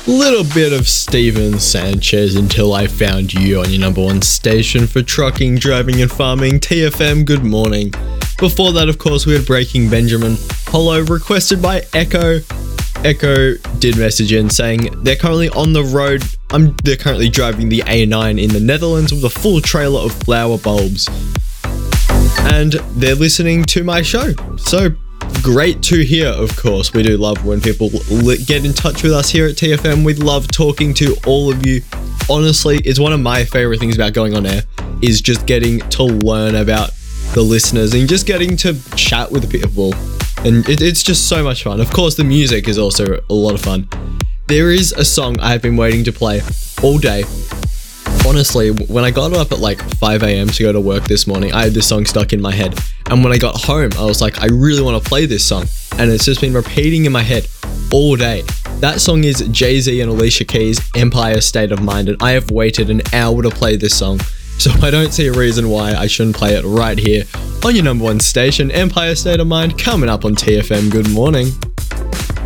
Little bit of Steven Sanchez Until I Found You on your number one station for trucking, driving and farming, TFM, good morning. Before that, of course, we had Breaking Benjamin, Hollow, requested by Echo. Echo did message in saying they're currently on the road. They're currently driving the A9 in the Netherlands with a full trailer of flower bulbs. And they're listening to my show. So great to hear, of course. We do love when people get in touch with us here at TFM. We love talking to all of you. Honestly, it's one of my favorite things about going on air is just getting to learn about the listeners and just getting to chat with people. And it's just so much fun. Of course, the music is also a lot of fun. There is a song I have been waiting to play all day. Honestly, when I got up at like 5 a.m. to go to work this morning, I had this song stuck in my head. And when I got home, I was like, I really want to play this song. And it's just been repeating in my head all day. That song is Jay-Z and Alicia Keys' Empire State of Mind. And I have waited an hour to play this song. So I don't see a reason why I shouldn't play it right here on your number one station, Empire State of Mind, coming up on TFM. Good morning.